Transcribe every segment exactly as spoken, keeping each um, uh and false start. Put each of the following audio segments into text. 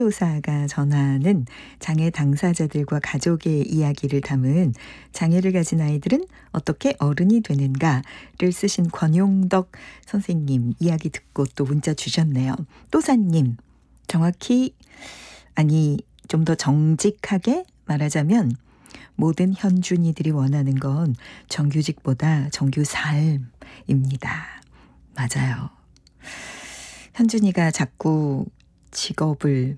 의사가 전하는 장애 당사자들과 가족의 이야기를 담은 장애를 가진 아이들은 어떻게 어른이 되는가를 쓰신 권용덕 선생님 이야기 듣고 또 문자 주셨네요. 또사님, 정확히 아니 좀 더 정직하게 말하자면 모든 현준이들이 원하는 건 정규직보다 정규 삶입니다. 맞아요. 현준이가 자꾸 직업을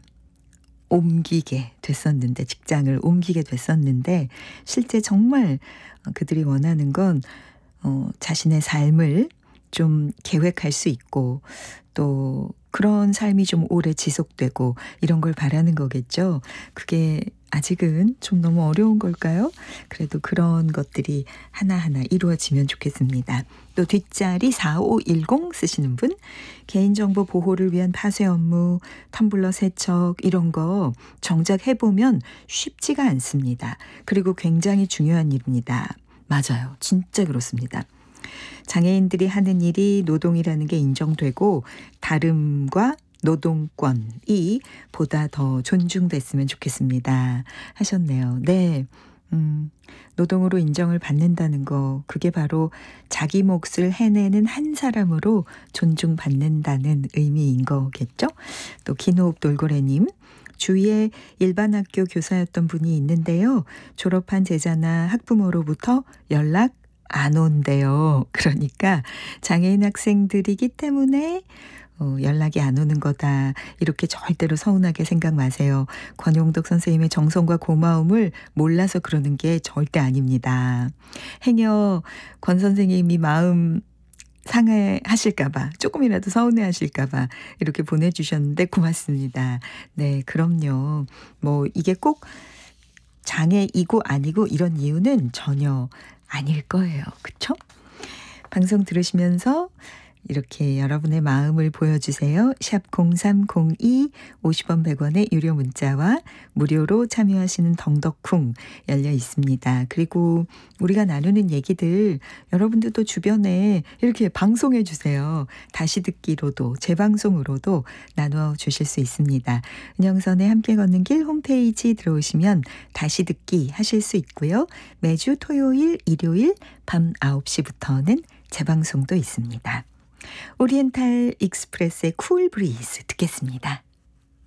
옮기게 됐었는데, 직장을 옮기게 됐었는데 실제 정말 그들이 원하는 건 어, 자신의 삶을 좀 계획할 수 있고 또 그런 삶이 좀 오래 지속되고 이런 걸 바라는 거겠죠. 그게 아직은 좀 너무 어려운 걸까요? 그래도 그런 것들이 하나하나 이루어지면 좋겠습니다. 또 뒷자리 사오일공 쓰시는 분, 개인정보 보호를 위한 파쇄 업무, 텀블러 세척 이런 거 정작 해보면 쉽지가 않습니다. 그리고 굉장히 중요한 일입니다. 맞아요. 진짜 그렇습니다. 장애인들이 하는 일이 노동이라는 게 인정되고 다름과 노동권이 보다 더 존중됐으면 좋겠습니다. 하셨네요. 네. 음, 노동으로 인정을 받는다는 거, 그게 바로 자기 몫을 해내는 한 사람으로 존중받는다는 의미인 거겠죠? 또 긴호흡 돌고래님, 주위에 일반 학교 교사였던 분이 있는데요. 졸업한 제자나 학부모로부터 연락 안 온대요. 그러니까 장애인 학생들이기 때문에 어, 연락이 안 오는 거다. 이렇게 절대로 서운하게 생각 마세요. 권용덕 선생님의 정성과 고마움을 몰라서 그러는 게 절대 아닙니다. 행여 권 선생님이 마음 상해하실까봐, 조금이라도 서운해하실까봐 이렇게 보내주셨는데 고맙습니다. 네, 그럼요. 뭐 이게 꼭 장애이고 아니고 이런 이유는 전혀 아닐 거예요. 그렇죠? 방송 들으시면서 이렇게 여러분의 마음을 보여주세요. 샵 공삼공이 오십 원 백 원의 유료 문자와 무료로 참여하시는 덩덕쿵 열려 있습니다. 그리고 우리가 나누는 얘기들 여러분들도 주변에 이렇게 방송해 주세요. 다시 듣기로도 재방송으로도 나누어 주실 수 있습니다. 은영선의 함께 걷는 길 홈페이지 들어오시면 다시 듣기 하실 수 있고요. 매주 토요일, 일요일 밤 아홉 시부터는 재방송도 있습니다. 오리엔탈 익스프레스의 쿨 브리즈 듣겠습니다.